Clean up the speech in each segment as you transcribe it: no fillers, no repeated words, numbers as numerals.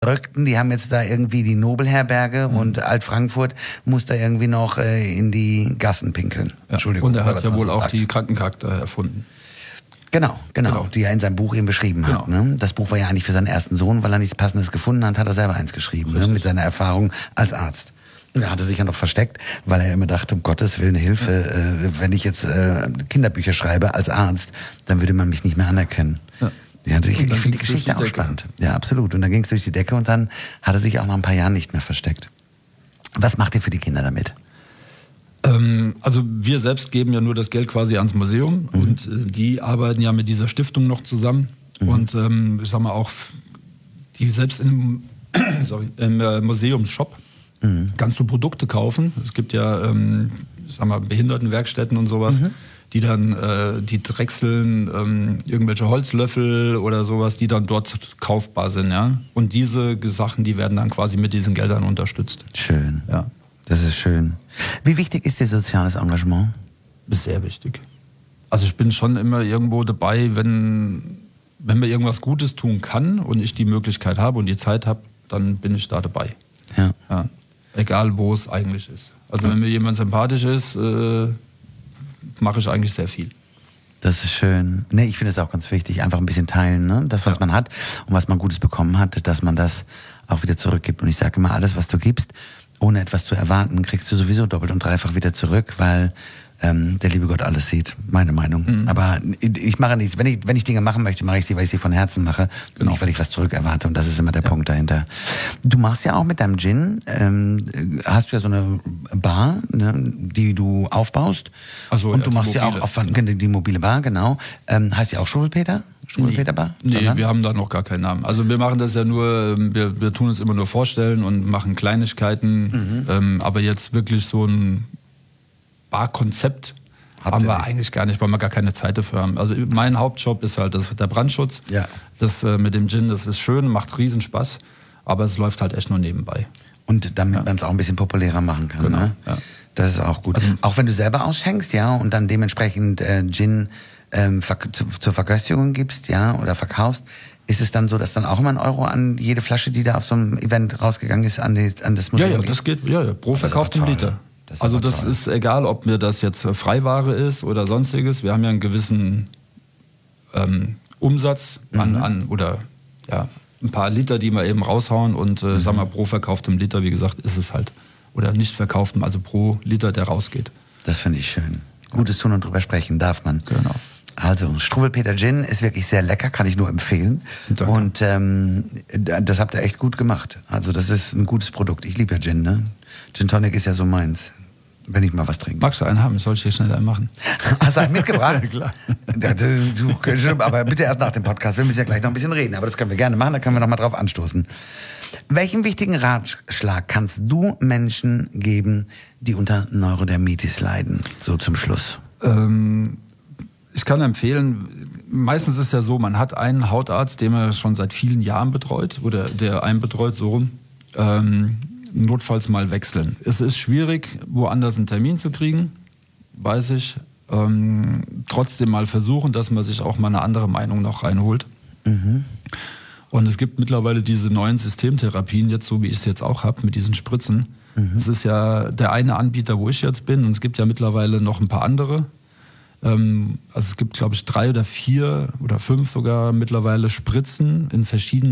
Verrückten, die haben jetzt da irgendwie die Nobelherberge und Alt-Frankfurt muss da irgendwie noch in die Gassen pinkeln. Ja. Entschuldigung. Und er hat ja wohl so auch sagt. die Krankencharakter erfunden. Genau, die er in seinem Buch eben beschrieben hat. Ne? Das Buch war ja eigentlich für seinen ersten Sohn, weil er nichts Passendes gefunden hat, hat er selber eins geschrieben, ne? Mit seiner Erfahrung als Arzt. Und er hatte sich ja noch versteckt, weil er immer dachte, um Gottes Willen, Hilfe, wenn ich jetzt Kinderbücher schreibe als Arzt, dann würde man mich nicht mehr anerkennen. Ja. Ja, ich finde die Geschichte auch spannend. Ja, absolut. Und dann ging es durch die Decke und dann hat er sich auch nach ein paar Jahren nicht mehr versteckt. Was macht ihr für die Kinder damit? Also wir selbst geben ja nur das Geld quasi ans Museum und die arbeiten ja mit dieser Stiftung noch zusammen. Und ich sag mal auch, die selbst im Museumsshop kannst du Produkte kaufen. Es gibt ja, ich sag mal, Behindertenwerkstätten und sowas. Die dann, die drechseln irgendwelche Holzlöffel oder sowas, die dann dort kaufbar sind, ja. Und diese Sachen, die werden dann quasi mit diesen Geldern unterstützt. Schön. Ja. Das ist schön. Wie wichtig ist dir soziales Engagement? Sehr wichtig. Also ich bin schon immer irgendwo dabei, wenn man irgendwas Gutes tun kann und ich die Möglichkeit habe und die Zeit habe, dann bin ich da dabei. Ja. Ja. Egal, wo es eigentlich ist. Also wenn mir jemand sympathisch ist, mache ich eigentlich sehr viel. Das ist schön. Nee, ich finde es auch ganz wichtig, einfach ein bisschen teilen, ne? Das, was man hat und was man Gutes bekommen hat, dass man das auch wieder zurückgibt. Und ich sage immer, alles, was du gibst, ohne etwas zu erwarten, kriegst du sowieso doppelt und dreifach wieder zurück, weil der liebe Gott alles sieht, meine Meinung. Aber ich mache nichts. Wenn ich Dinge machen möchte, mache ich sie, weil ich sie von Herzen mache und nicht, weil ich was zurück erwarte. Und das ist immer der Punkt dahinter. Du machst ja auch mit deinem Gin, hast du ja so eine Bar, ne, die du aufbaust. Also, und du machst ja mobile. auch die mobile Bar, genau. Heißt ja auch Struwwelpeter? Struwwelpeter-Bar? Nee, wir haben da noch gar keinen Namen. Also wir machen das ja nur, wir tun uns immer nur vorstellen und machen Kleinigkeiten. Aber jetzt wirklich so ein Barkonzept haben wir eigentlich gar nicht, weil wir gar keine Zeit dafür haben. Also mein Hauptjob ist halt der Brandschutz. Ja. Das mit dem Gin, das ist schön, macht riesen Spaß, aber es läuft halt echt nur nebenbei. Und damit man es auch ein bisschen populärer machen kann. Genau, ne? ja. Das ist auch gut. Also, auch wenn du selber ausschenkst, ja, und dann dementsprechend Gin zur Verköstigung gibst, ja, oder verkaufst, ist es dann so, dass dann auch immer €1 an jede Flasche, die da auf so einem Event rausgegangen ist, an das Museum geht? Das geht, pro verkauften Liter. Das ist egal, ob mir das jetzt Freiware ist oder sonstiges. Wir haben ja einen gewissen Umsatz oder ein paar Liter, die wir eben raushauen und sagen wir pro verkauftem Liter, wie gesagt, ist es halt, oder nicht verkauftem, also pro Liter, der rausgeht. Das finde ich schön. Gutes tun und drüber sprechen darf man. Genau. Also, Struwwelpeter Gin ist wirklich sehr lecker, kann ich nur empfehlen. Danke. Und das habt ihr echt gut gemacht. Also, das ist ein gutes Produkt. Ich liebe ja Gin, ne? Gin Tonic ist ja so meins, wenn ich mal was trinke. Magst du einen haben? Soll ich dir schnell einen machen? Hast du einen mitgebracht? Klar. Aber bitte erst nach dem Podcast. Wir müssen ja gleich noch ein bisschen reden. Aber das können wir gerne machen, da können wir noch mal drauf anstoßen. Welchen wichtigen Ratschlag kannst du Menschen geben, die unter Neurodermitis leiden? So zum Schluss. Ich kann empfehlen, meistens ist ja so, man hat einen Hautarzt, den man schon seit vielen Jahren betreut oder der einen betreut, so rum. Notfalls mal wechseln. Es ist schwierig, woanders einen Termin zu kriegen, weiß ich. Trotzdem mal versuchen, dass man sich auch mal eine andere Meinung noch reinholt. Und es gibt mittlerweile diese neuen Systemtherapien, jetzt so wie ich es jetzt auch habe, mit diesen Spritzen. Es ist ja der eine Anbieter, wo ich jetzt bin, und es gibt ja mittlerweile noch ein paar andere. Also es gibt, glaube ich, 3 oder 4 oder 5 sogar mittlerweile Spritzen in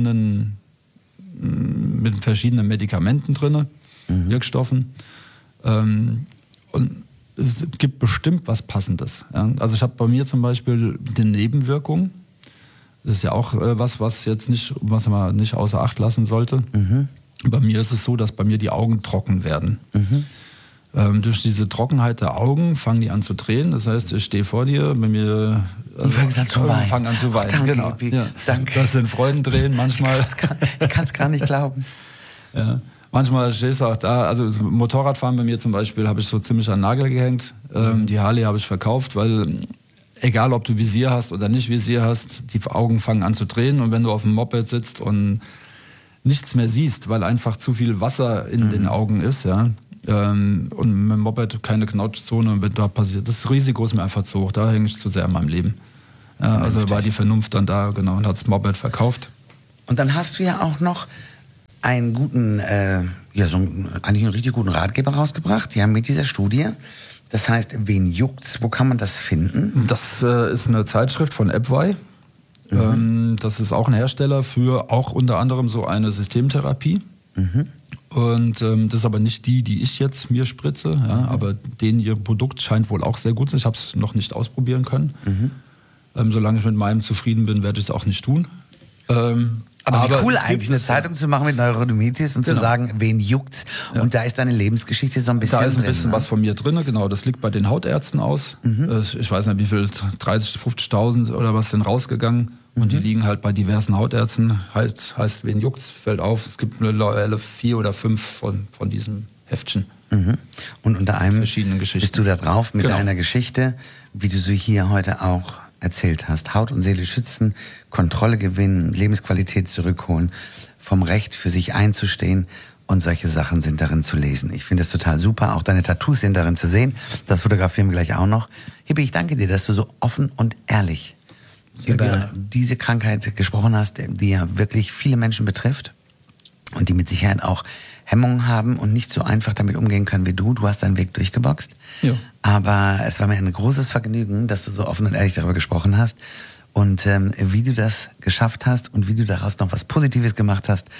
mit verschiedenen Medikamenten drin, Wirkstoffen. Und es gibt bestimmt was Passendes. Ja? Also ich habe bei mir zum Beispiel die Nebenwirkung. Das ist ja auch was jetzt nicht, was man nicht außer Acht lassen sollte. Bei mir ist es so, dass bei mir die Augen trocken werden. Durch diese Trockenheit der Augen fangen die an zu tränen. Das heißt, ich stehe vor dir, bei mir fangen an zu weinen. Danke, genau. Ja. Danke. Das sind Freudentränen manchmal. Ich kann es gar nicht glauben. Ja. Manchmal stehst du auch da, also Motorradfahren bei mir zum Beispiel habe ich so ziemlich an den Nagel gehängt. Die Harley habe ich verkauft, weil egal ob du Visier hast oder nicht Visier hast, die Augen fangen an zu tränen. Und wenn du auf dem Moped sitzt und nichts mehr siehst, weil einfach zu viel Wasser in den Augen ist, ja, und mit dem Moped keine Knautschzone, wenn da passiert, das Risiko ist mir einfach zu hoch, da hänge ich zu sehr in meinem Leben. Ja, also war die Vernunft dann da, genau, und hat das Moped verkauft. Und dann hast du ja auch noch einen guten, eigentlich einen richtig guten Ratgeber rausgebracht. Die haben mit dieser Studie, das heißt, wen juckt's? Wo kann man das finden? Das ist eine Zeitschrift von AppWy. Das ist auch ein Hersteller für auch unter anderem so eine Systemtherapie. Und das ist aber nicht die ich jetzt mir spritze. Ja, aber ihr Produkt scheint wohl auch sehr gut zu sein. Ich habe es noch nicht ausprobieren können. Solange ich mit meinem zufrieden bin, werde ich es auch nicht tun. Aber wie cool eigentlich, eine Zeitung zu machen mit Neurodermitis und zu sagen, wen juckt's? Ja. Und da ist deine Lebensgeschichte so ein bisschen drin. Da ist ein drin, bisschen was von mir drin, genau. Das liegt bei den Hautärzten aus. Ich weiß nicht, wie viel, 30.000, 50.000 oder was sind rausgegangen. Und die liegen halt bei diversen Hautärzten. Heißt, wen juckt's, fällt auf. Es gibt mittlerweile 4 oder 5 von diesem Heftchen. Und unter einem verschiedenen Geschichten. Bist du da drauf mit deiner Geschichte, wie du sie hier heute auch erzählt hast. Haut und Seele schützen, Kontrolle gewinnen, Lebensqualität zurückholen, vom Recht für sich einzustehen und solche Sachen sind darin zu lesen. Ich finde das total super. Auch deine Tattoos sind darin zu sehen. Das fotografieren wir gleich auch noch. Hippi, ich danke dir, dass du so offen und ehrlich über diese Krankheit gesprochen hast, die ja wirklich viele Menschen betrifft und die mit Sicherheit auch Hemmungen haben und nicht so einfach damit umgehen können wie du. Du hast deinen Weg durchgeboxt. Ja. Aber es war mir ein großes Vergnügen, dass du so offen und ehrlich darüber gesprochen hast und wie du das geschafft hast und wie du daraus noch was Positives gemacht hast.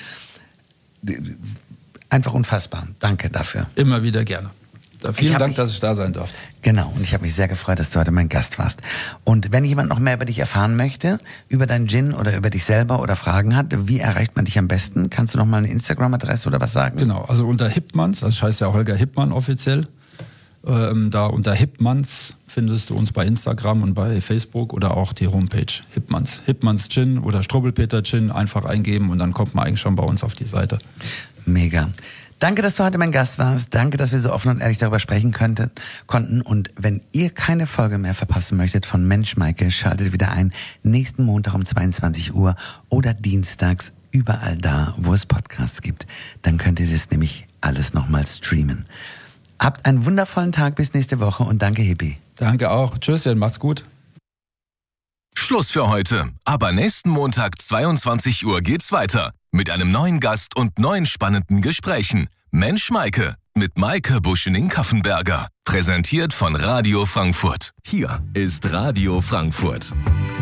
Einfach unfassbar. Danke dafür. Immer wieder gerne. Vielen Dank, dass ich da sein durfte. Genau, und ich habe mich sehr gefreut, dass du heute mein Gast warst. Und wenn jemand noch mehr über dich erfahren möchte, über deinen Gin oder über dich selber oder Fragen hat, wie erreicht man dich am besten? Kannst du noch mal eine Instagram-Adresse oder was sagen? Genau, also unter Hipmans, also ich heiße ja Holger Hipmann offiziell. Da unter Hipmans findest du uns bei Instagram und bei Facebook oder auch die Homepage Hipmans. Hipmans Gin oder Strubbelpeter Gin einfach eingeben und dann kommt man eigentlich schon bei uns auf die Seite. Mega. Danke, dass du heute mein Gast warst. Danke, dass wir so offen und ehrlich darüber sprechen konnten. Und wenn ihr keine Folge mehr verpassen möchtet von Mensch Maike, schaltet wieder ein. Nächsten Montag um 22 Uhr oder dienstags überall da, wo es Podcasts gibt. Dann könnt ihr das nämlich alles nochmal streamen. Habt einen wundervollen Tag bis nächste Woche und danke, Hippi. Danke auch. Tschüss, macht's gut. Schluss für heute. Aber nächsten Montag 22 Uhr geht's weiter. Mit einem neuen Gast und neuen spannenden Gesprächen. Mensch Maike mit Maike Buschening-Kaffenberger. Präsentiert von Radio Frankfurt. Hier ist Radio Frankfurt.